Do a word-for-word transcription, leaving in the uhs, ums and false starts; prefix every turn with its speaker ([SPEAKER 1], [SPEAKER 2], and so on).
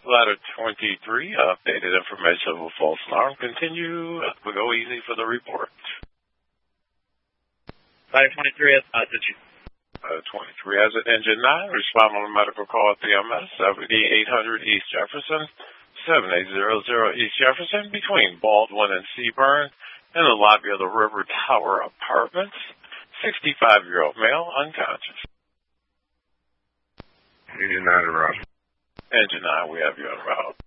[SPEAKER 1] Ladder twenty-three, updated information of a false alarm. Continue. We go easy for the report.
[SPEAKER 2] Ladder twenty-three, uh, did you?
[SPEAKER 1] Uh, twenty-three has an engine nine. Respond on a medical call at the M S seventy-eight hundred East Jefferson, seventy-eight hundred East Jefferson, between Baldwin and Seaburn, in the lobby of the River Tower Apartments. sixty-five-year-old male, unconscious.
[SPEAKER 3] Engine nine, Rob.
[SPEAKER 1] Engine nine, we have you on route.